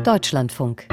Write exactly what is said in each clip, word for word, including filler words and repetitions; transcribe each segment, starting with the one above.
Deutschlandfunk.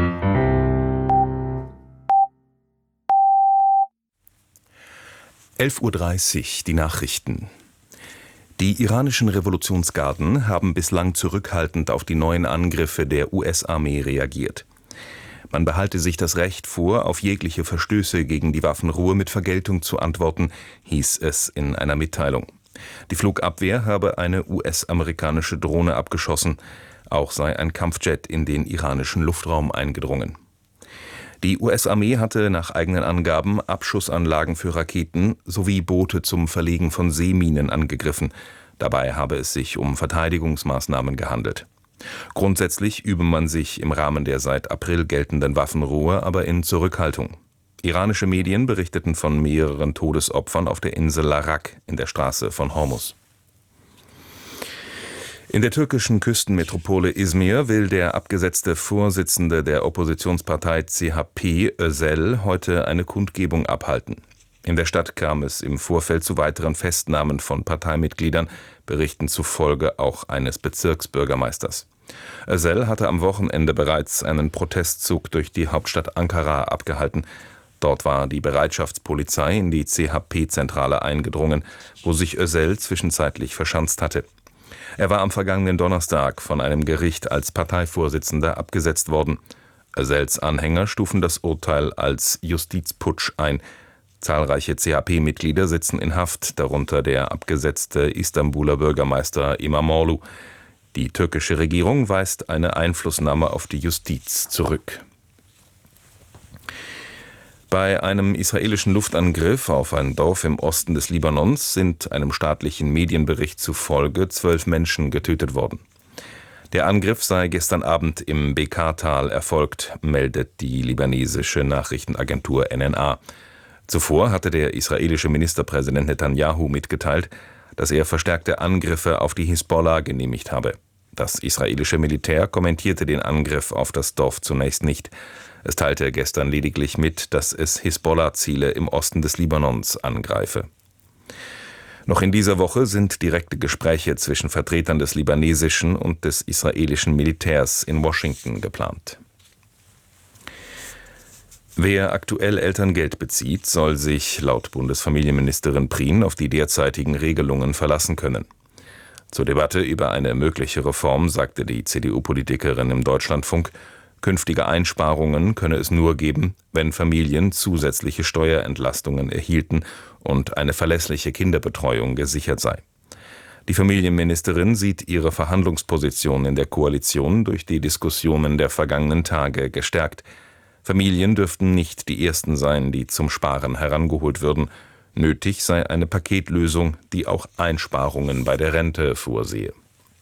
elf Uhr dreißig, die Nachrichten. Die iranischen Revolutionsgarden haben bislang zurückhaltend auf die neuen Angriffe der U S-Armee reagiert. Man behalte sich das Recht vor, auf jegliche Verstöße gegen die Waffenruhe mit Vergeltung zu antworten, hieß es in einer Mitteilung. Die Flugabwehr habe eine U S-amerikanische Drohne abgeschossen. Auch sei ein Kampfjet in den iranischen Luftraum eingedrungen. Die U S-Armee hatte nach eigenen Angaben Abschussanlagen für Raketen sowie Boote zum Verlegen von Seeminen angegriffen. Dabei habe es sich um Verteidigungsmaßnahmen gehandelt. Grundsätzlich übe man sich im Rahmen der seit April geltenden Waffenruhe aber in Zurückhaltung. Iranische Medien berichteten von mehreren Todesopfern auf der Insel Larak in der Straße von Hormuz. In der türkischen Küstenmetropole Izmir will der abgesetzte Vorsitzende der Oppositionspartei C H P, Özel, heute eine Kundgebung abhalten. In der Stadt kam es im Vorfeld zu weiteren Festnahmen von Parteimitgliedern, Berichten zufolge auch eines Bezirksbürgermeisters. Özel hatte am Wochenende bereits einen Protestzug durch die Hauptstadt Ankara abgehalten. Dort war die Bereitschaftspolizei in die C H P-Zentrale eingedrungen, wo sich Özel zwischenzeitlich verschanzt hatte. Er war am vergangenen Donnerstag von einem Gericht als Parteivorsitzender abgesetzt worden. Özels Anhänger stufen das Urteil als Justizputsch ein. Zahlreiche C H P-Mitglieder sitzen in Haft, darunter der abgesetzte Istanbuler Bürgermeister İmamoğlu. Die türkische Regierung weist eine Einflussnahme auf die Justiz zurück. Bei einem israelischen Luftangriff auf ein Dorf im Osten des Libanons sind einem staatlichen Medienbericht zufolge zwölf Menschen getötet worden. Der Angriff sei gestern Abend im Bekaa-Tal erfolgt, meldet die libanesische Nachrichtenagentur N N A. Zuvor hatte der israelische Ministerpräsident Netanyahu mitgeteilt, dass er verstärkte Angriffe auf die Hisbollah genehmigt habe. Das israelische Militär kommentierte den Angriff auf das Dorf zunächst nicht. Es teilte gestern lediglich mit, dass es Hisbollah-Ziele im Osten des Libanons angreife. Noch in dieser Woche sind direkte Gespräche zwischen Vertretern des libanesischen und des israelischen Militärs in Washington geplant. Wer aktuell Elterngeld bezieht, soll sich laut Bundesfamilienministerin Prien auf die derzeitigen Regelungen verlassen können. Zur Debatte über eine mögliche Reform sagte die C D U-Politikerin im Deutschlandfunk, künftige Einsparungen könne es nur geben, wenn Familien zusätzliche Steuerentlastungen erhielten und eine verlässliche Kinderbetreuung gesichert sei. Die Familienministerin sieht ihre Verhandlungsposition in der Koalition durch die Diskussionen der vergangenen Tage gestärkt. Familien dürften nicht die ersten sein, die zum Sparen herangeholt würden. Nötig sei eine Paketlösung, die auch Einsparungen bei der Rente vorsehe.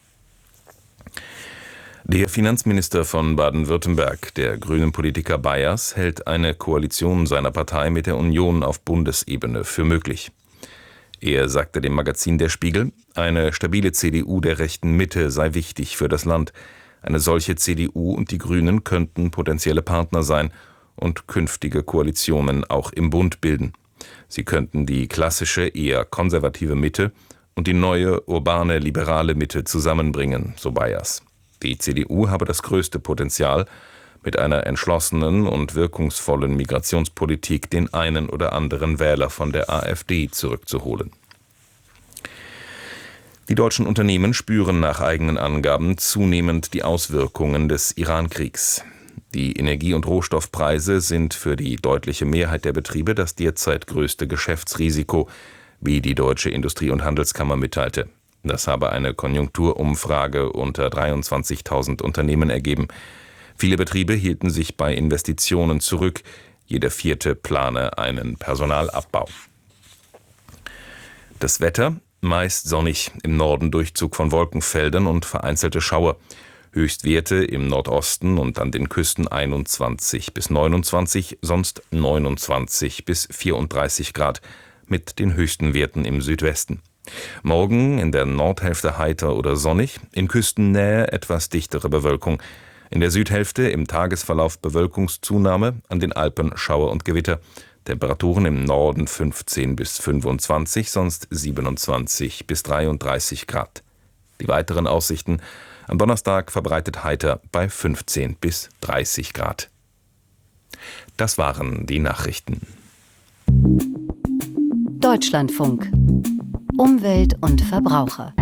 Der Finanzminister von Baden-Württemberg, der grünen Politiker Bayers, hält eine Koalition seiner Partei mit der Union auf Bundesebene für möglich. Er sagte dem Magazin Der Spiegel, eine stabile C D U der rechten Mitte sei wichtig für das Land. Eine solche C D U und die Grünen könnten potenzielle Partner sein und künftige Koalitionen auch im Bund bilden. Sie könnten die klassische, eher konservative Mitte und die neue, urbane, liberale Mitte zusammenbringen, so Bayers. Die C D U habe das größte Potenzial, mit einer entschlossenen und wirkungsvollen Migrationspolitik den einen oder anderen Wähler von der AfD zurückzuholen. Die deutschen Unternehmen spüren nach eigenen Angaben zunehmend die Auswirkungen des Iran-Kriegs. Die Energie- und Rohstoffpreise sind für die deutliche Mehrheit der Betriebe das derzeit größte Geschäftsrisiko, wie die Deutsche Industrie- und Handelskammer mitteilte. Das habe eine Konjunkturumfrage unter dreiundzwanzigtausend Unternehmen ergeben. Viele Betriebe hielten sich bei Investitionen zurück. Jeder vierte plane einen Personalabbau. Das Wetter: meist sonnig, im Norden Durchzug von Wolkenfeldern und vereinzelte Schauer. Höchstwerte im Nordosten und an den Küsten einundzwanzig bis neunundzwanzig, sonst neunundzwanzig bis vierunddreißig Grad, mit den höchsten Werten im Südwesten. Morgen in der Nordhälfte heiter oder sonnig, in Küstennähe etwas dichtere Bewölkung. In der Südhälfte im Tagesverlauf Bewölkungszunahme, an den Alpen Schauer und Gewitter. Temperaturen im Norden fünfzehn bis fünfundzwanzig, sonst siebenundzwanzig bis dreiunddreißig Grad. Die weiteren Aussichten: Am Donnerstag verbreitet heiter bei fünfzehn bis dreißig Grad. Das waren die Nachrichten. Deutschlandfunk. Umwelt und Verbraucher.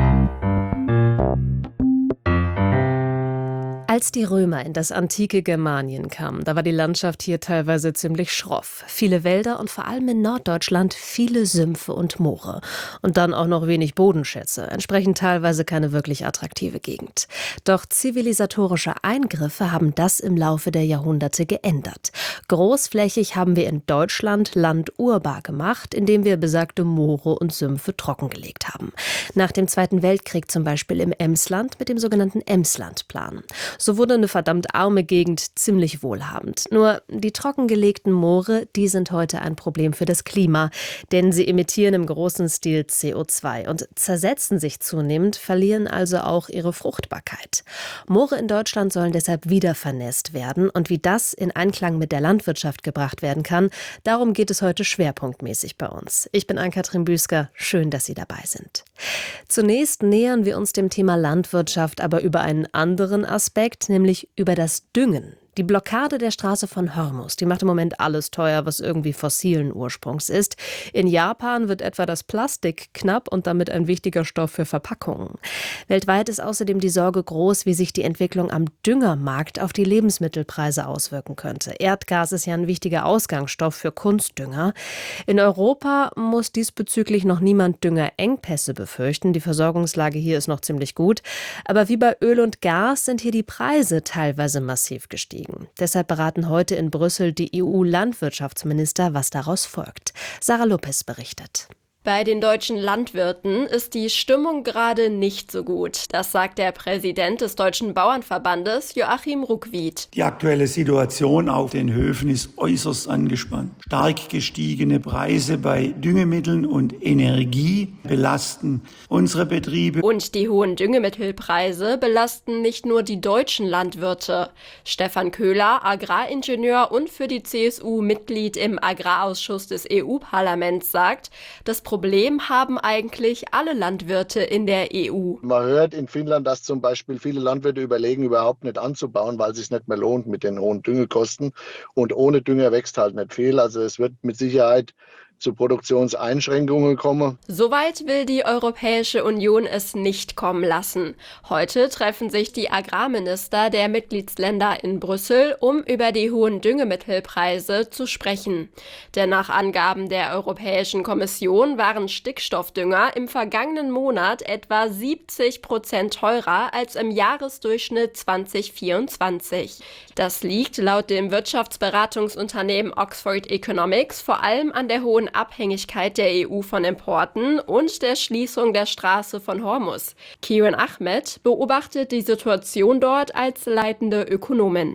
Als die Römer in das antike Germanien kamen, da war die Landschaft hier teilweise ziemlich schroff. Viele Wälder und vor allem in Norddeutschland viele Sümpfe und Moore. Und dann auch noch wenig Bodenschätze, entsprechend teilweise keine wirklich attraktive Gegend. Doch zivilisatorische Eingriffe haben das im Laufe der Jahrhunderte geändert. Großflächig haben wir in Deutschland Land urbar gemacht, indem wir besagte Moore und Sümpfe trockengelegt haben. Nach dem Zweiten Weltkrieg zum Beispiel im Emsland mit dem sogenannten Emslandplan. So wurde eine verdammt arme Gegend ziemlich wohlhabend. Nur die trockengelegten Moore, die sind heute ein Problem für das Klima, denn sie emittieren im großen Stil C O zwei und zersetzen sich zunehmend, verlieren also auch ihre Fruchtbarkeit. Moore in Deutschland sollen deshalb wieder vernässt werden und wie das in Einklang mit der Landwirtschaft gebracht werden kann, darum geht es heute schwerpunktmäßig bei uns. Ich bin Ann-Kathrin Büsker, schön, dass Sie dabei sind. Zunächst nähern wir uns dem Thema Landwirtschaft aber über einen anderen Aspekt, nämlich über das Düngen. Die Blockade der Straße von Hormuz, die macht im Moment alles teuer, was irgendwie fossilen Ursprungs ist. In Japan wird etwa das Plastik knapp und damit ein wichtiger Stoff für Verpackungen. Weltweit ist außerdem die Sorge groß, wie sich die Entwicklung am Düngermarkt auf die Lebensmittelpreise auswirken könnte. Erdgas ist ja ein wichtiger Ausgangsstoff für Kunstdünger. In Europa muss diesbezüglich noch niemand Düngerengpässe befürchten. Die Versorgungslage hier ist noch ziemlich gut. Aber wie bei Öl und Gas sind hier die Preise teilweise massiv gestiegen. Deshalb beraten heute in Brüssel die E U-Landwirtschaftsminister, was daraus folgt. Sarah Lopez berichtet. Bei den deutschen Landwirten ist die Stimmung gerade nicht so gut. Das sagt der Präsident des Deutschen Bauernverbandes, Joachim Ruckwied. Die aktuelle Situation auf den Höfen ist äußerst angespannt. Stark gestiegene Preise bei Düngemitteln und Energie belasten unsere Betriebe. Und die hohen Düngemittelpreise belasten nicht nur die deutschen Landwirte. Stefan Köhler, Agraringenieur und für die C S U Mitglied im Agrarausschuss des E U-Parlaments, sagt, das Problem haben eigentlich alle Landwirte in der E U. Man hört in Finnland, dass zum Beispiel viele Landwirte überlegen, überhaupt nicht anzubauen, weil es sich nicht mehr lohnt mit den hohen Düngekosten. Und ohne Dünger wächst halt nicht viel. Also es wird mit Sicherheit zu Produktionseinschränkungen kommen. Soweit will die Europäische Union es nicht kommen lassen. Heute treffen sich die Agrarminister der Mitgliedsländer in Brüssel, um über die hohen Düngemittelpreise zu sprechen. Denn nach Angaben der Europäischen Kommission waren Stickstoffdünger im vergangenen Monat etwa siebzig Prozent teurer als im Jahresdurchschnitt zwanzig vierundzwanzig. Das liegt laut dem Wirtschaftsberatungsunternehmen Oxford Economics vor allem an der hohen Abhängigkeit der E U von Importen und der Schließung der Straße von Hormuz. Kiran Ahmed beobachtet die Situation dort als leitende Ökonomin.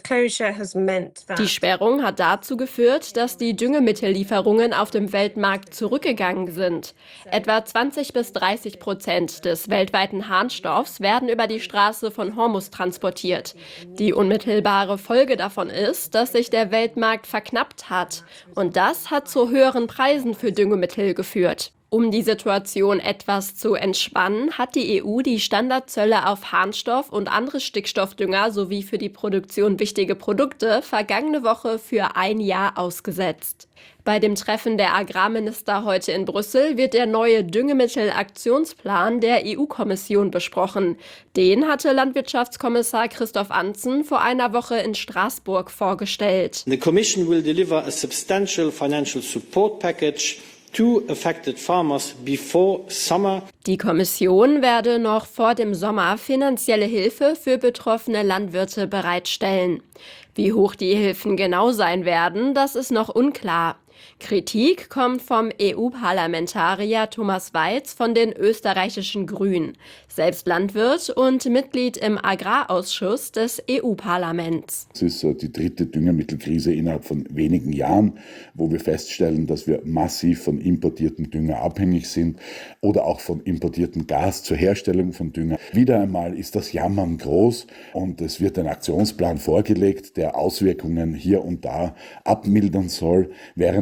Die Sperrung hat dazu geführt, dass die Düngemittellieferungen auf dem Weltmarkt zurückgegangen sind. Etwa zwanzig bis dreißig Prozent des weltweiten Harnstoffs werden über die Straße von Hormuz transportiert. Die unmittelbare Folge davon ist, dass sich der Weltmarkt verknappt hat. Und das hat zu höheren Preisen für Düngemittel geführt. Um die Situation etwas zu entspannen, hat die E U die Standardzölle auf Harnstoff und andere Stickstoffdünger sowie für die Produktion wichtige Produkte vergangene Woche für ein Jahr ausgesetzt. Bei dem Treffen der Agrarminister heute in Brüssel wird der neue Düngemittelaktionsplan der E U-Kommission besprochen. Den hatte Landwirtschaftskommissar Christoph Antzen vor einer Woche in Straßburg vorgestellt. The Commission will deliver a substantial financial support package to affected farmers before summer. Die Kommission werde noch vor dem Sommer finanzielle Hilfe für betroffene Landwirte bereitstellen. Wie hoch die Hilfen genau sein werden, das ist noch unklar. Kritik kommt vom E U-Parlamentarier Thomas Weiz von den österreichischen Grünen, selbst Landwirt und Mitglied im Agrarausschuss des E U-Parlaments. Es ist die dritte Düngemittelkrise innerhalb von wenigen Jahren, wo wir feststellen, dass wir massiv von importiertem Dünger abhängig sind oder auch von importiertem Gas zur Herstellung von Dünger. Wieder einmal ist das Jammern groß und es wird ein Aktionsplan vorgelegt, der Auswirkungen hier und da abmildern soll, während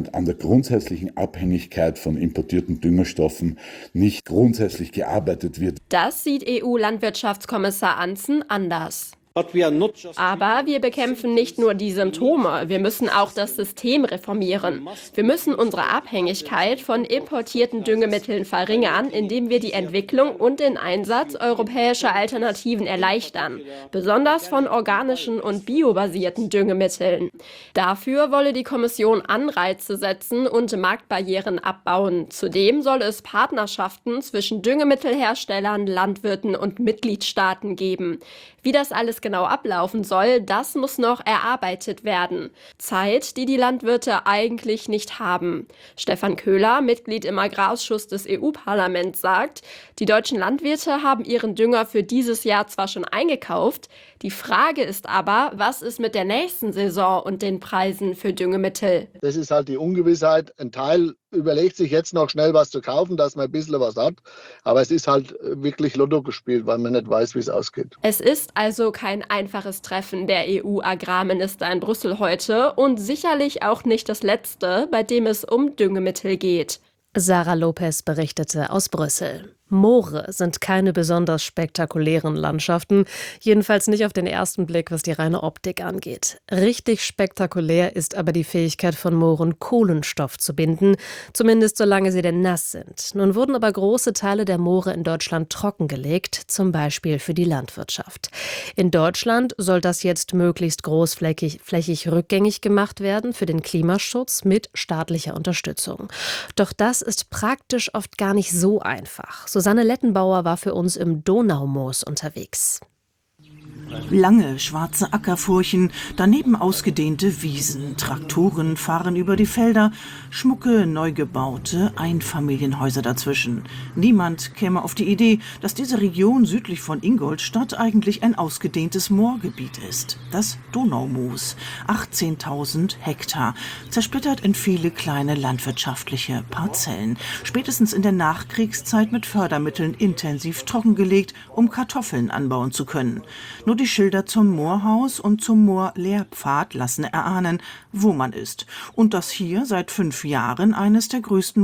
während an der grundsätzlichen Abhängigkeit von importierten Düngerstoffen nicht grundsätzlich gearbeitet wird. Das sieht E U-Landwirtschaftskommissar Ansson anders. But we are not just Aber wir bekämpfen nicht nur die Symptome, wir müssen auch das System reformieren. Wir müssen unsere Abhängigkeit von importierten Düngemitteln verringern, indem wir die Entwicklung und den Einsatz europäischer Alternativen erleichtern, besonders von organischen und biobasierten Düngemitteln. Dafür wolle die Kommission Anreize setzen und Marktbarrieren abbauen. Zudem soll es Partnerschaften zwischen Düngemittelherstellern, Landwirten und Mitgliedstaaten geben. Wie das alles genau ablaufen soll, das muss noch erarbeitet werden. Zeit, die die Landwirte eigentlich nicht haben. Stefan Köhler, Mitglied im Agrarausschuss des E U-Parlaments, sagt, die deutschen Landwirte haben ihren Dünger für dieses Jahr zwar schon eingekauft, die Frage ist aber, was ist mit der nächsten Saison und den Preisen für Düngemittel? Das ist halt die Ungewissheit. Ein Teil überlegt sich jetzt noch schnell was zu kaufen, dass man ein bisschen was hat. Aber es ist halt wirklich Lotto gespielt, weil man nicht weiß, wie es ausgeht. Es ist also kein einfaches Treffen der E U-Agrarminister in Brüssel heute und sicherlich auch nicht das letzte, bei dem es um Düngemittel geht. Sarah Lopez berichtete aus Brüssel. Moore sind keine besonders spektakulären Landschaften, jedenfalls nicht auf den ersten Blick, was die reine Optik angeht. Richtig spektakulär ist aber die Fähigkeit von Mooren, Kohlenstoff zu binden, zumindest solange sie denn nass sind. Nun wurden aber große Teile der Moore in Deutschland trockengelegt, zum Beispiel für die Landwirtschaft. In Deutschland soll das jetzt möglichst großflächig flächig rückgängig gemacht werden für den Klimaschutz mit staatlicher Unterstützung. Doch das ist praktisch oft gar nicht so einfach. Susanne Lettenbauer war für uns im Donaumoos unterwegs. Lange schwarze Ackerfurchen, daneben ausgedehnte Wiesen. Traktoren fahren über die Felder, schmucke, neu gebaute Einfamilienhäuser dazwischen. Niemand käme auf die Idee, dass diese Region südlich von Ingolstadt eigentlich ein ausgedehntes Moorgebiet ist. Das Donaumoos, achtzehntausend Hektar, zersplittert in viele kleine landwirtschaftliche Parzellen. Spätestens in der Nachkriegszeit mit Fördermitteln intensiv trockengelegt, um Kartoffeln anbauen zu können. Nur die Schilder zum Moorhaus und zum Moorlehrpfad lassen erahnen, wo man ist. Und dass hier seit fünf Jahren eines der größten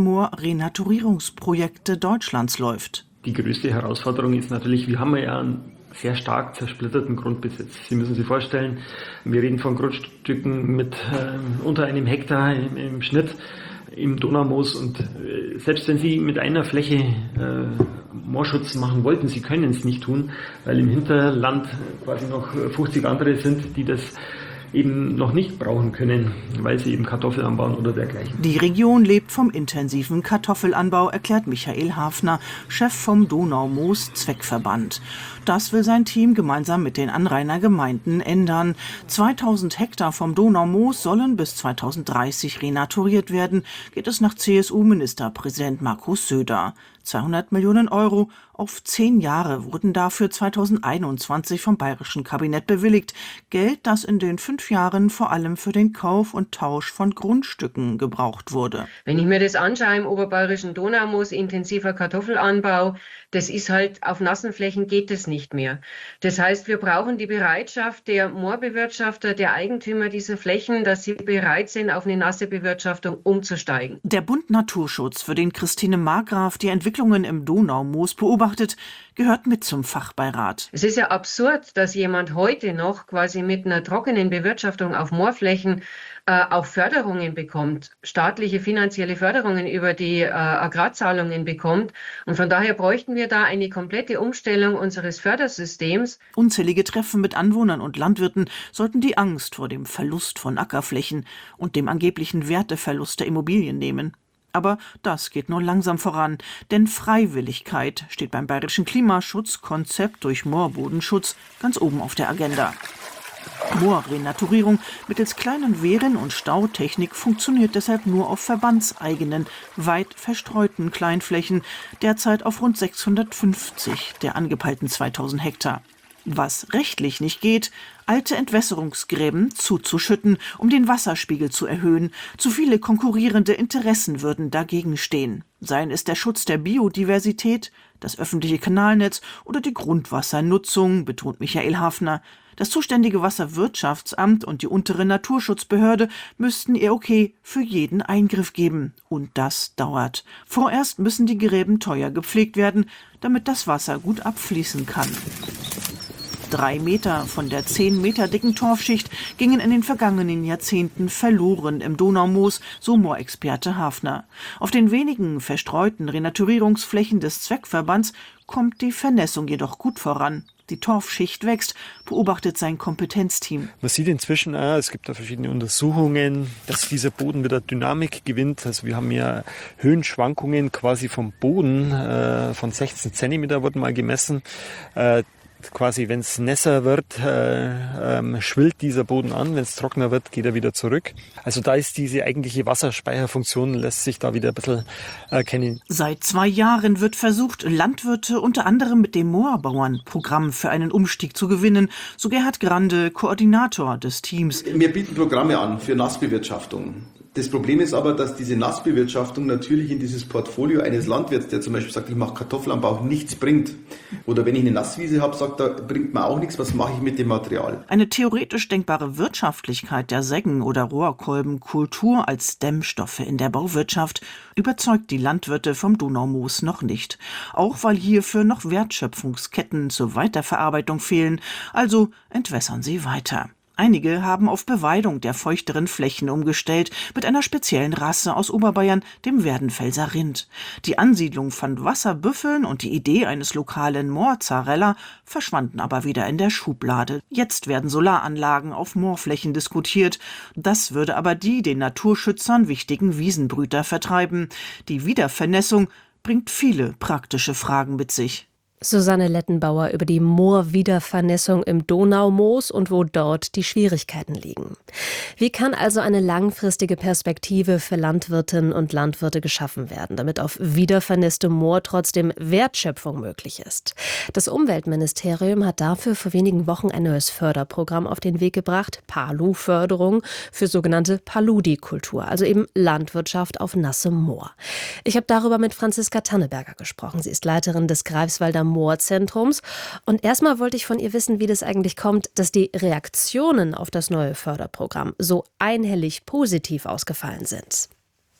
Moorrenaturierungsprojekte Deutschlands läuft. Die größte Herausforderung ist natürlich, wir haben ja einen sehr stark zersplitterten Grundbesitz. Sie müssen sich vorstellen, wir reden von Grundstücken mit äh, unter einem Hektar im, im Schnitt im Donaumoos und äh, selbst wenn Sie mit einer Fläche äh, Moorschutz machen wollten, Sie können es nicht tun, weil im Hinterland quasi noch fünfzig andere sind, die das eben noch nicht brauchen können, weil sie eben Kartoffeln anbauen oder dergleichen. Die Region lebt vom intensiven Kartoffelanbau, erklärt Michael Hafner, Chef vom Donaumoos Zweckverband. Das will sein Team gemeinsam mit den Anrainergemeinden ändern. zweitausend Hektar vom Donaumoos sollen bis zweitausenddreißig renaturiert werden, geht es nach C S U-Ministerpräsident Markus Söder. zweihundert Millionen Euro auf zehn Jahre wurden dafür zweitausendeinundzwanzig vom bayerischen Kabinett bewilligt. Geld, das in den fünf Jahren vor allem für den Kauf und Tausch von Grundstücken gebraucht wurde. Wenn ich mir das anschaue im oberbayerischen Donaumoos, intensiver Kartoffelanbau, das ist halt, auf nassen Flächen geht es nicht mehr. Das heißt, wir brauchen die Bereitschaft der Moorbewirtschafter, der Eigentümer dieser Flächen, dass sie bereit sind, auf eine nasse Bewirtschaftung umzusteigen. Der Bund Naturschutz, für den Christine Markgraf die Entwicklungen im Donaumoos beobachtet, gehört mit zum Fachbeirat. Es ist ja absurd, dass jemand heute noch quasi mit einer trockenen Bewirtschaftung auf Moorflächen äh, auch Förderungen bekommt, staatliche finanzielle Förderungen über die äh, Agrarzahlungen bekommt. Und von daher bräuchten wir da eine komplette Umstellung unseres Fördersystems. Unzählige Treffen mit Anwohnern und Landwirten sollten die Angst vor dem Verlust von Ackerflächen und dem angeblichen Werteverlust der Immobilien nehmen. Aber das geht nur langsam voran, denn Freiwilligkeit steht beim bayerischen Klimaschutzkonzept durch Moorbodenschutz ganz oben auf der Agenda. Moorrenaturierung mittels kleinen Wehren und Stautechnik funktioniert deshalb nur auf verbandseigenen, weit verstreuten Kleinflächen, derzeit auf rund sechshundertfünfzig der angepeilten zweitausend Hektar. Was rechtlich nicht geht, alte Entwässerungsgräben zuzuschütten, um den Wasserspiegel zu erhöhen. Zu viele konkurrierende Interessen würden dagegen stehen. Seien es der Schutz der Biodiversität, das öffentliche Kanalnetz oder die Grundwassernutzung, betont Michael Hafner. Das zuständige Wasserwirtschaftsamt und die untere Naturschutzbehörde müssten ihr Okay für jeden Eingriff geben. Und das dauert. Vorerst müssen die Gräben teuer gepflegt werden, damit das Wasser gut abfließen kann. Drei Meter von der zehn Meter dicken Torfschicht gingen in den vergangenen Jahrzehnten verloren im Donaumoos, so Moorexperte Hafner. Auf den wenigen verstreuten Renaturierungsflächen des Zweckverbands kommt die Vernässung jedoch gut voran. Die Torfschicht wächst, beobachtet sein Kompetenzteam. Man sieht inzwischen auch, es gibt da verschiedene Untersuchungen, dass dieser Boden wieder Dynamik gewinnt. Also wir haben ja Höhenschwankungen quasi vom Boden, äh, von sechzehn Zentimeter wurden mal gemessen. Äh, Quasi, wenn es nässer wird, äh, ähm, schwillt dieser Boden an. Wenn es trockener wird, geht er wieder zurück. Also da ist diese eigentliche Wasserspeicherfunktion, lässt sich da wieder ein bisschen erkennen. Seit zwei Jahren wird versucht, Landwirte unter anderem mit dem Moorbauernprogramm für einen Umstieg zu gewinnen, so Gerhard Grande, Koordinator des Teams. Wir bieten Programme an für Nassbewirtschaftung. Das Problem ist aber, dass diese Nassbewirtschaftung natürlich in dieses Portfolio eines Landwirts, der zum Beispiel sagt, ich mache Kartoffelanbau, nichts bringt. Oder wenn ich eine Nasswiese habe, sagt er, bringt mir auch nichts, was mache ich mit dem Material? Eine theoretisch denkbare Wirtschaftlichkeit der Seggen- oder Rohrkolbenkultur als Dämmstoffe in der Bauwirtschaft überzeugt die Landwirte vom Donaumoos noch nicht. Auch weil hierfür noch Wertschöpfungsketten zur Weiterverarbeitung fehlen, also entwässern sie weiter. Einige haben auf Beweidung der feuchteren Flächen umgestellt, mit einer speziellen Rasse aus Oberbayern, dem Werdenfelser Rind. Die Ansiedlung von Wasserbüffeln und die Idee eines lokalen Moorzarella verschwanden aber wieder in der Schublade. Jetzt werden Solaranlagen auf Moorflächen diskutiert. Das würde aber die den Naturschützern wichtigen Wiesenbrüter vertreiben. Die Wiedervernässung bringt viele praktische Fragen mit sich. Susanne Lettenbauer über die Moorwiedervernässung im Donaumoos und wo dort die Schwierigkeiten liegen. Wie kann also eine langfristige Perspektive für Landwirtinnen und Landwirte geschaffen werden, damit auf wiedervernässtem Moor trotzdem Wertschöpfung möglich ist? Das Umweltministerium hat dafür vor wenigen Wochen ein neues Förderprogramm auf den Weg gebracht, Palu-Förderung für sogenannte Paludikultur, also eben Landwirtschaft auf nassem Moor. Ich habe darüber mit Franziska Tanneberger gesprochen. Sie ist Leiterin des Greifswalder Moorzentrums. Und erstmal wollte ich von ihr wissen, wie das eigentlich kommt, dass die Reaktionen auf das neue Förderprogramm so einhellig positiv ausgefallen sind.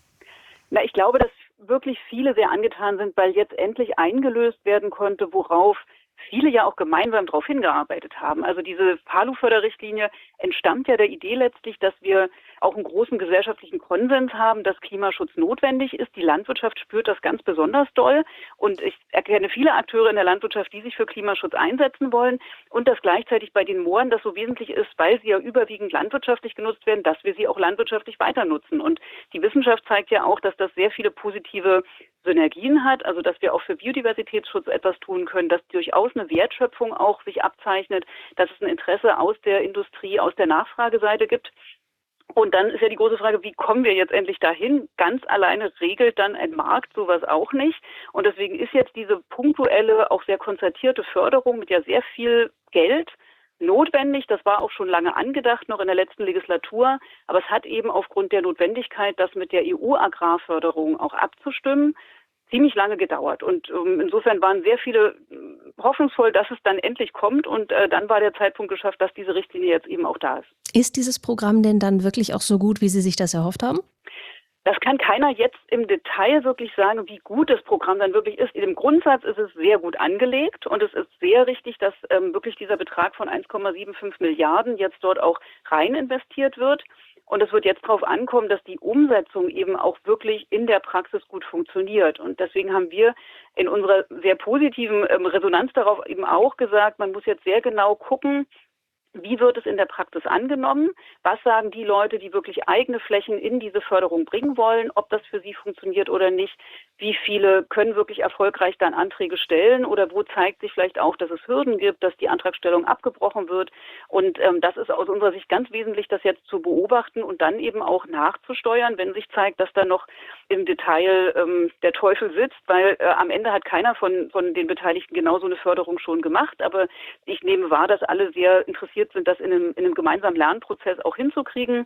Na, ich glaube, dass wirklich viele sehr angetan sind, weil jetzt endlich eingelöst werden konnte, worauf viele ja auch gemeinsam darauf hingearbeitet haben. Also diese Palu-Förderrichtlinie entstammt ja der Idee letztlich, dass wir auch einen großen gesellschaftlichen Konsens haben, dass Klimaschutz notwendig ist. Die Landwirtschaft spürt das ganz besonders doll. Und ich erkenne viele Akteure in der Landwirtschaft, die sich für Klimaschutz einsetzen wollen. Und dass gleichzeitig bei den Mooren das so wesentlich ist, weil sie ja überwiegend landwirtschaftlich genutzt werden, dass wir sie auch landwirtschaftlich weiter nutzen. Und die Wissenschaft zeigt ja auch, dass das sehr viele positive Synergien hat, also dass wir auch für Biodiversitätsschutz etwas tun können, dass durchaus eine Wertschöpfung auch sich abzeichnet, dass es ein Interesse aus der Industrie, aus der Nachfrageseite gibt. Und dann ist ja die große Frage, wie kommen wir jetzt endlich dahin? Ganz alleine regelt dann ein Markt sowas auch nicht. Und deswegen ist jetzt diese punktuelle, auch sehr konzertierte Förderung mit ja sehr viel Geld notwendig. Das war auch schon lange angedacht, noch in der letzten Legislatur. Aber es hat eben aufgrund der Notwendigkeit, das mit der E U-Agrarförderung auch abzustimmen, ziemlich lange gedauert. Und ähm, insofern waren sehr viele hoffnungsvoll, dass es dann endlich kommt. Und äh, dann war der Zeitpunkt geschafft, dass diese Richtlinie jetzt eben auch da ist. Ist dieses Programm denn dann wirklich auch so gut, wie Sie sich das erhofft haben? Das kann keiner jetzt im Detail wirklich sagen, wie gut das Programm dann wirklich ist. Im Grundsatz ist es sehr gut angelegt und es ist sehr richtig, dass ähm, wirklich dieser Betrag von eins Komma fünfundsiebzig Milliarden jetzt dort auch rein investiert wird. Und es wird jetzt darauf ankommen, dass die Umsetzung eben auch wirklich in der Praxis gut funktioniert. Und deswegen haben wir in unserer sehr positiven ähm, Resonanz darauf eben auch gesagt, man muss jetzt sehr genau gucken, wie wird es in der Praxis angenommen? Was sagen die Leute, die wirklich eigene Flächen in diese Förderung bringen wollen, ob das für sie funktioniert oder nicht? Wie viele können wirklich erfolgreich dann Anträge stellen oder wo zeigt sich vielleicht auch, dass es Hürden gibt, dass die Antragstellung abgebrochen wird? Und ähm, das ist aus unserer Sicht ganz wesentlich, das jetzt zu beobachten und dann eben auch nachzusteuern, wenn sich zeigt, dass da noch im Detail ähm, der Teufel sitzt, weil äh, am Ende hat keiner von, von den Beteiligten genau so eine Förderung schon gemacht. Aber ich nehme wahr, dass alle sehr interessiert sind, das in einem, in einem gemeinsamen Lernprozess auch hinzukriegen.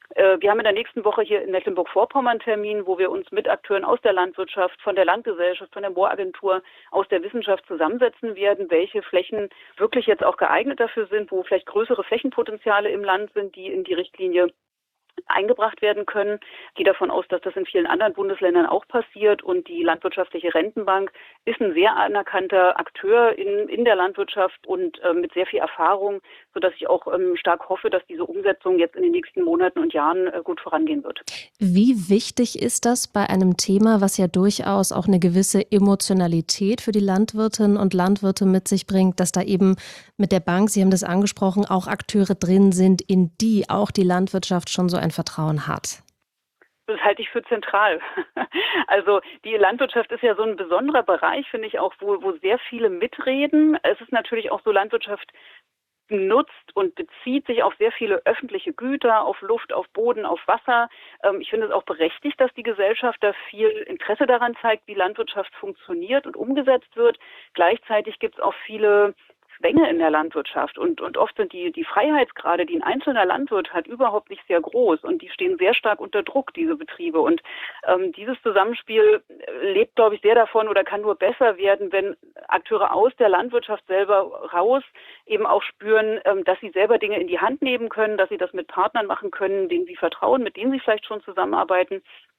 Wir haben in der nächsten Woche hier in Mecklenburg-Vorpommern einen Termin, wo wir uns mit Akteuren aus der Landwirtschaft, von der Landgesellschaft, von der Mooragentur, aus der Wissenschaft zusammensetzen werden, welche Flächen wirklich jetzt auch geeignet dafür sind, wo vielleicht größere Flächenpotenziale im Land sind, die in die Richtlinie eingebracht werden können. Ich gehe davon aus, dass das in vielen anderen Bundesländern auch passiert und die Landwirtschaftliche Rentenbank ist ein sehr anerkannter Akteur in, in der Landwirtschaft und äh, mit sehr viel Erfahrung, sodass ich auch ähm, stark hoffe, dass diese Umsetzung jetzt in den nächsten Monaten und Jahren äh, gut vorangehen wird. Wie wichtig ist das bei einem Thema, was ja durchaus auch eine gewisse Emotionalität für die Landwirtinnen und Landwirte mit sich bringt, dass da eben mit der Bank, Sie haben das angesprochen, auch Akteure drin sind, in die auch die Landwirtschaft schon so ein Vertrauen hat? Das halte ich für zentral. Also die Landwirtschaft ist ja so ein besonderer Bereich, finde ich auch, wo, wo sehr viele mitreden. Es ist natürlich auch so, Landwirtschaft nutzt und bezieht sich auf sehr viele öffentliche Güter, auf Luft, auf Boden, auf Wasser. Ich finde es auch berechtigt, dass die Gesellschaft da viel Interesse daran zeigt, wie Landwirtschaft funktioniert und umgesetzt wird. Gleichzeitig gibt es auch viele Zwänge in der Landwirtschaft und, und oft sind die, die Freiheitsgrade, die ein einzelner Landwirt hat, überhaupt nicht sehr groß und die stehen sehr stark unter Druck, diese Betriebe. Und ähm, dieses Zusammenspiel lebt, glaube ich, sehr davon oder kann nur besser werden, wenn Akteure aus der Landwirtschaft selber raus eben auch spüren, ähm, dass sie selber Dinge in die Hand nehmen können, dass sie das mit Partnern machen können, denen sie vertrauen, mit denen sie vielleicht schon zusammenarbeiten.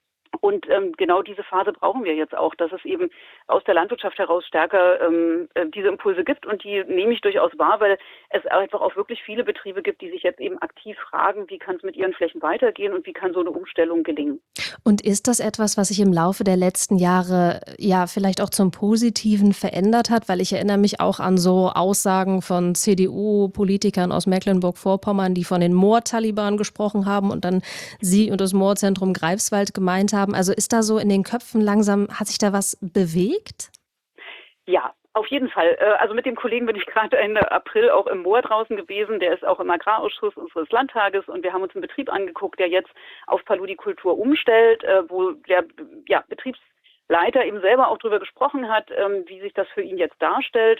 Und ähm, genau diese Phase brauchen wir jetzt auch, dass es eben aus der Landwirtschaft heraus stärker ähm, äh, diese Impulse gibt. Und die nehme ich durchaus wahr, weil es einfach auch wirklich viele Betriebe gibt, die sich jetzt eben aktiv fragen, wie kann es mit ihren Flächen weitergehen und wie kann so eine Umstellung gelingen. Und ist das etwas, was sich im Laufe der letzten Jahre ja vielleicht auch zum Positiven verändert hat? Weil ich erinnere mich auch an so Aussagen von C D U-Politikern aus Mecklenburg-Vorpommern, die von den Moor-Taliban gesprochen haben und dann Sie und das Moorzentrum Greifswald gemeint haben. Also ist da so in den Köpfen langsam, hat sich da was bewegt? Ja, auf jeden Fall. Also mit dem Kollegen bin ich gerade Ende April auch im Moor draußen gewesen. Der ist auch im Agrarausschuss unseres Landtages und wir haben uns einen Betrieb angeguckt, der jetzt auf Paludikultur umstellt, wo der ja, Betriebsleiter eben selber auch darüber gesprochen hat, wie sich das für ihn jetzt darstellt.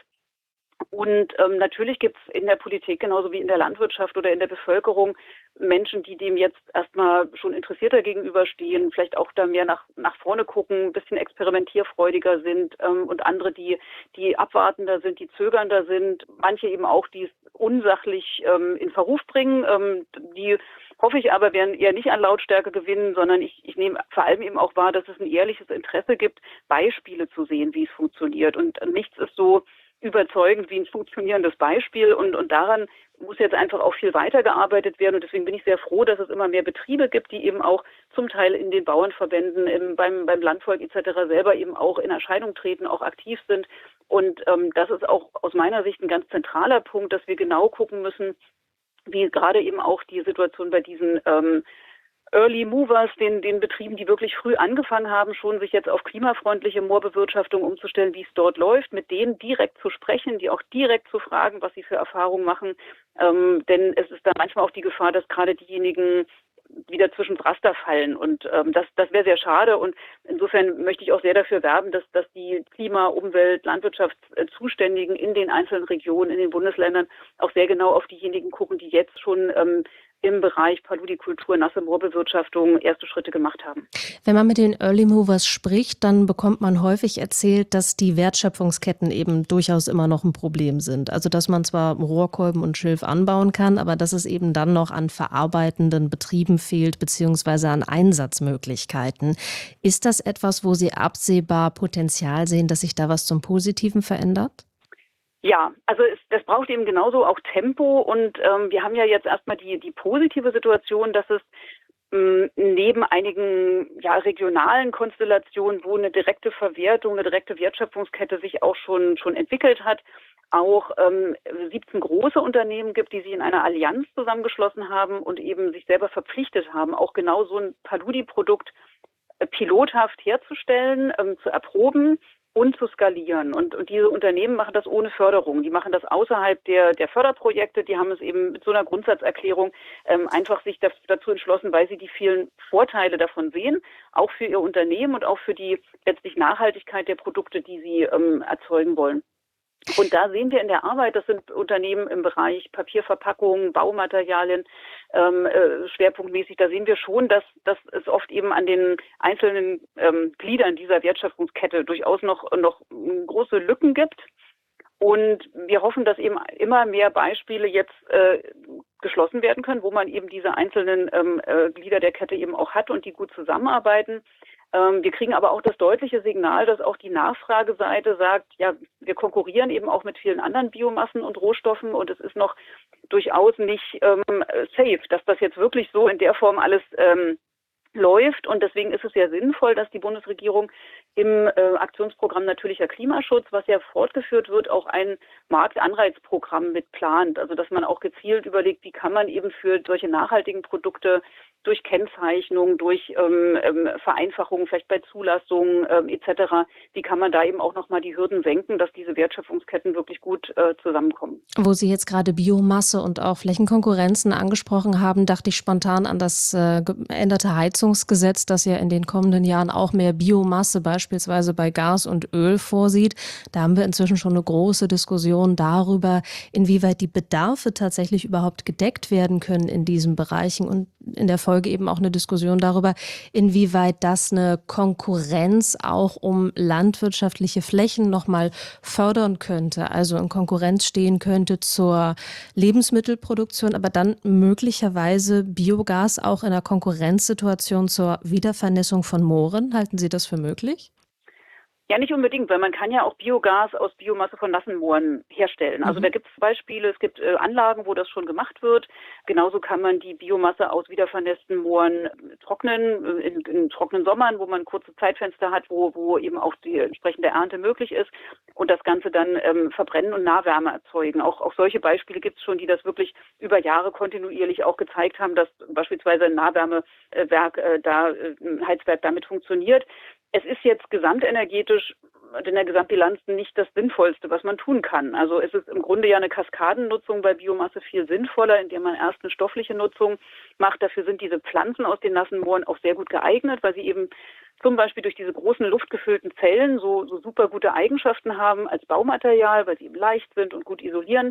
Und ähm, natürlich gibt es in der Politik genauso wie in der Landwirtschaft oder in der Bevölkerung Menschen, die dem jetzt erstmal schon interessierter gegenüberstehen, vielleicht auch da mehr nach, nach vorne gucken, ein bisschen experimentierfreudiger sind ähm, und andere, die, die abwartender sind, die zögernder sind, manche eben auch, die es unsachlich ähm, in Verruf bringen, ähm, die hoffe ich aber, werden eher nicht an Lautstärke gewinnen, sondern ich, ich nehme vor allem eben auch wahr, dass es ein ehrliches Interesse gibt, Beispiele zu sehen, wie es funktioniert. Und nichts ist so überzeugend wie ein funktionierendes Beispiel und, und daran muss jetzt einfach auch viel weitergearbeitet werden und deswegen bin ich sehr froh, dass es immer mehr Betriebe gibt, die eben auch zum Teil in den Bauernverbänden, im, beim, beim Landvolk et cetera selber eben auch in Erscheinung treten, auch aktiv sind und ähm, das ist auch aus meiner Sicht ein ganz zentraler Punkt, dass wir genau gucken müssen, wie gerade eben auch die Situation bei diesen ähm, Early Movers, den, den Betrieben, die wirklich früh angefangen haben, schon sich jetzt auf klimafreundliche Moorbewirtschaftung umzustellen, wie es dort läuft, mit denen direkt zu sprechen, die auch direkt zu fragen, was sie für Erfahrungen machen. Ähm, denn es ist da manchmal auch die Gefahr, dass gerade diejenigen wieder zwischen Raster fallen und ähm, das, das wäre sehr schade und insofern möchte ich auch sehr dafür werben, dass, dass die Klima-, Umwelt-, Landwirtschaftszuständigen in den einzelnen Regionen, in den Bundesländern auch sehr genau auf diejenigen gucken, die jetzt schon ähm, im Bereich Paludikultur, nasse Moorbewirtschaftung erste Schritte gemacht haben. Wenn man mit den Early Movers spricht, dann bekommt man häufig erzählt, dass die Wertschöpfungsketten eben durchaus immer noch ein Problem sind. Also dass man zwar Rohrkolben und Schilf anbauen kann, aber dass es eben dann noch an verarbeitenden Betrieben fehlt, beziehungsweise an Einsatzmöglichkeiten. Ist das etwas, wo Sie absehbar Potenzial sehen, dass sich da was zum Positiven verändert? Ja, also es, das braucht eben genauso auch Tempo und ähm, wir haben ja jetzt erstmal die, die positive Situation, dass es ähm, neben einigen ja, regionalen Konstellationen, wo eine direkte Verwertung, eine direkte Wertschöpfungskette sich auch schon, schon entwickelt hat, auch ähm, siebzehn große Unternehmen gibt, die sich in einer Allianz zusammengeschlossen haben und eben sich selber verpflichtet haben, auch genau so ein Paludi-Produkt äh, pilothaft herzustellen, ähm, zu erproben und zu skalieren. Und, und diese Unternehmen machen das ohne Förderung. Die machen das außerhalb der, der Förderprojekte. Die haben es eben mit so einer Grundsatzerklärung ähm, einfach sich das, dazu entschlossen, weil sie die vielen Vorteile davon sehen, auch für ihr Unternehmen und auch für die letztlich Nachhaltigkeit der Produkte, die sie ähm, erzeugen wollen. Und da sehen wir in der Arbeit, das sind Unternehmen im Bereich Papierverpackungen, Baumaterialien, ähm, äh, schwerpunktmäßig, da sehen wir schon, dass, dass es oft eben an den einzelnen ähm, Gliedern dieser Wertschöpfungskette durchaus noch, noch große Lücken gibt. Und wir hoffen, dass eben immer mehr Beispiele jetzt äh, geschlossen werden können, wo man eben diese einzelnen ähm, äh, Glieder der Kette eben auch hat und die gut zusammenarbeiten. Ähm, wir kriegen aber auch das deutliche Signal, dass auch die Nachfrageseite sagt, ja, wir konkurrieren eben auch mit vielen anderen Biomassen und Rohstoffen und es ist noch durchaus nicht ähm, safe, dass das jetzt wirklich so in der Form alles ähm, läuft. Und deswegen ist es sehr sinnvoll, dass die Bundesregierung im äh, Aktionsprogramm Natürlicher Klimaschutz, was ja fortgeführt wird, auch ein Marktanreizprogramm mit plant. Also dass man auch gezielt überlegt, wie kann man eben für solche nachhaltigen Produkte durch Kennzeichnung, durch ähm, ähm, Vereinfachungen, vielleicht bei Zulassungen ähm, et cetera, wie kann man da eben auch nochmal die Hürden senken, dass diese Wertschöpfungsketten wirklich gut äh, zusammenkommen. Wo Sie jetzt gerade Biomasse und auch Flächenkonkurrenzen angesprochen haben, dachte ich spontan an das äh, geänderte Heizungsgesetz, das ja in den kommenden Jahren auch mehr Biomasse beispielsweise bei Gas und Öl vorsieht. Da haben wir inzwischen schon eine große Diskussion darüber, inwieweit die Bedarfe tatsächlich überhaupt gedeckt werden können in diesen Bereichen und in der Folge eben auch eine Diskussion darüber, inwieweit das eine Konkurrenz auch um landwirtschaftliche Flächen nochmal fördern könnte, also in Konkurrenz stehen könnte zur Lebensmittelproduktion, aber dann möglicherweise Biogas auch in einer Konkurrenzsituation zur Wiedervernässung von Mooren. Halten Sie das für möglich? Ja, nicht unbedingt, weil man kann ja auch Biogas aus Biomasse von nassen Mooren herstellen. Also mhm. da gibt es Beispiele, es gibt äh, Anlagen, wo das schon gemacht wird. Genauso kann man die Biomasse aus wiedervernässten Mooren trocknen, äh, in, in trockenen Sommern, wo man kurze Zeitfenster hat, wo, wo eben auch die entsprechende Ernte möglich ist und das Ganze dann ähm, verbrennen und Nahwärme erzeugen. Auch, auch solche Beispiele gibt es schon, die das wirklich über Jahre kontinuierlich auch gezeigt haben, dass beispielsweise ein Nahwärmewerk, äh, da, äh, ein Heizwerk damit funktioniert. Es ist jetzt gesamtenergetisch in der Gesamtbilanz nicht das Sinnvollste, was man tun kann. Also es ist im Grunde ja eine Kaskadennutzung bei Biomasse viel sinnvoller, indem man erst eine stoffliche Nutzung macht. Dafür sind diese Pflanzen aus den nassen Mooren auch sehr gut geeignet, weil sie eben zum Beispiel durch diese großen luftgefüllten Zellen so, so super gute Eigenschaften haben als Baumaterial, weil sie eben leicht sind und gut isolieren.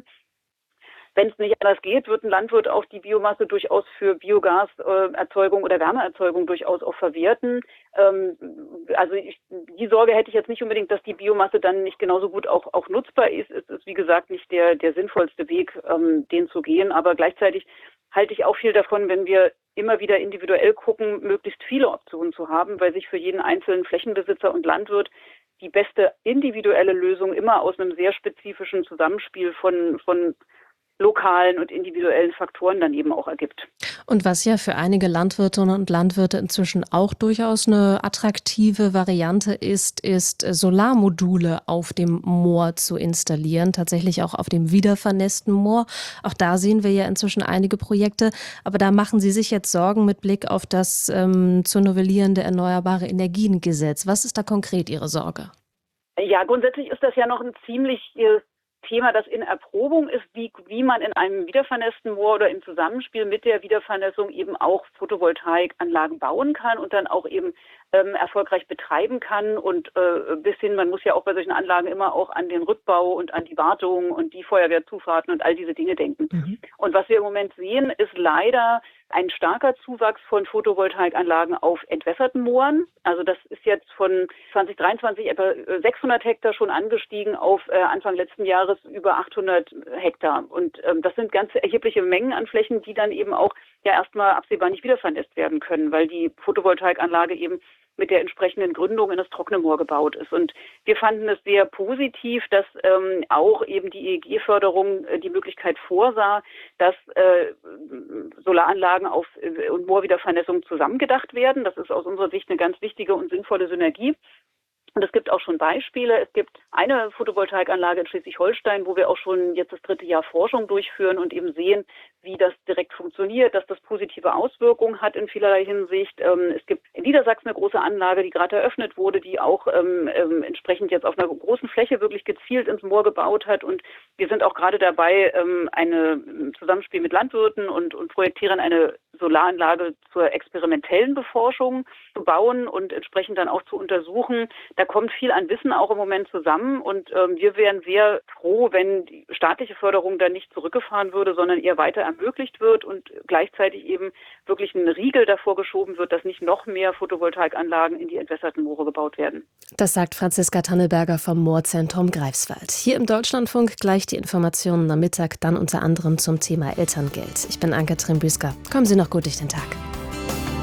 Wenn es nicht anders geht, wird ein Landwirt auch die Biomasse durchaus für Biogaserzeugung oder Wärmeerzeugung durchaus auch verwerten. Ähm, also ich, die Sorge hätte ich jetzt nicht unbedingt, dass die Biomasse dann nicht genauso gut auch, auch nutzbar ist. Es ist, wie gesagt, nicht der, der sinnvollste Weg, ähm, den zu gehen. Aber gleichzeitig halte ich auch viel davon, wenn wir immer wieder individuell gucken, möglichst viele Optionen zu haben, weil sich für jeden einzelnen Flächenbesitzer und Landwirt die beste individuelle Lösung immer aus einem sehr spezifischen Zusammenspiel von, von lokalen und individuellen Faktoren dann eben auch ergibt. Und was ja für einige Landwirtinnen und Landwirte inzwischen auch durchaus eine attraktive Variante ist, ist Solarmodule auf dem Moor zu installieren, tatsächlich auch auf dem wiedervernässten Moor. Auch da sehen wir ja inzwischen einige Projekte, aber da machen Sie sich jetzt Sorgen mit Blick auf das ähm, zu novellierende Erneuerbare Energiengesetz. Was ist da konkret Ihre Sorge? Ja, grundsätzlich ist das ja noch ein ziemlich Thema, das in Erprobung ist, wie, wie man in einem wiedervernässten Moor oder im Zusammenspiel mit der Wiedervernässung eben auch Photovoltaikanlagen bauen kann und dann auch eben ähm, erfolgreich betreiben kann und äh, bis hin, man muss ja auch bei solchen Anlagen immer auch an den Rückbau und an die Wartung und die Feuerwehrzufahrten und all diese Dinge denken. Mhm. Und was wir im Moment sehen, ist leider ein starker Zuwachs von Photovoltaikanlagen auf entwässerten Mooren. Also das ist jetzt von zwanzig dreiundzwanzig etwa sechshundert Hektar schon angestiegen auf äh, Anfang letzten Jahres über achthundert Hektar. Und ähm, das sind ganz erhebliche Mengen an Flächen, die dann eben auch ja erstmal absehbar nicht wiedervernässt werden können, weil die Photovoltaikanlage eben mit der entsprechenden Gründung in das trockene Moor gebaut ist. Und wir fanden es sehr positiv, dass ähm, auch eben die E E G-Förderung äh, die Möglichkeit vorsah, dass äh, Solaranlagen auf äh, und Moorwiedervernässung zusammengedacht werden. Das ist aus unserer Sicht eine ganz wichtige und sinnvolle Synergie. Und es gibt auch schon Beispiele. Es gibt eine Photovoltaikanlage in Schleswig-Holstein, wo wir auch schon jetzt das dritte Jahr Forschung durchführen und eben sehen, wie das direkt funktioniert, dass das positive Auswirkungen hat in vielerlei Hinsicht. Es gibt in Niedersachsen eine große Anlage, die gerade eröffnet wurde, die auch ähm, ähm, entsprechend jetzt auf einer großen Fläche wirklich gezielt ins Moor gebaut hat. Und wir sind auch gerade dabei, ähm, eine Zusammenspiel mit Landwirten und, und Projektierern eine Solaranlage zur experimentellen Beforschung zu bauen und entsprechend dann auch zu untersuchen. Da kommt viel an Wissen auch im Moment zusammen und ähm, wir wären sehr froh, wenn die staatliche Förderung dann nicht zurückgefahren würde, sondern eher weiter ermöglicht wird und gleichzeitig eben wirklich ein Riegel davor geschoben wird, dass nicht noch mehr Photovoltaikanlagen in die entwässerten Moore gebaut werden. Das sagt Franziska Tannelberger vom Moorzentrum Greifswald. Hier im Deutschlandfunk gleich die Informationen am Mittag, dann unter anderem zum Thema Elterngeld. Ich bin Anke Trimbüsker. Kommen Sie noch gut durch den Tag.